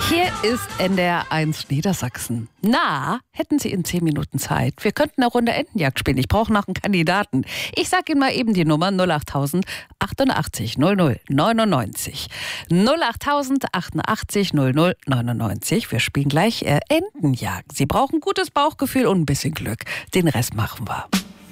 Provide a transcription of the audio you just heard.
Hier ist NDR 1 Niedersachsen. Na, hätten Sie in 10 Minuten Zeit? Wir könnten eine Runde Entenjagd spielen. Ich brauche noch einen Kandidaten. Ich sage Ihnen mal eben die Nummer 08000 88 00 99. 08000 88 00 99. Wir spielen gleich Entenjagd. Sie brauchen gutes Bauchgefühl und ein bisschen Glück. Den Rest machen wir.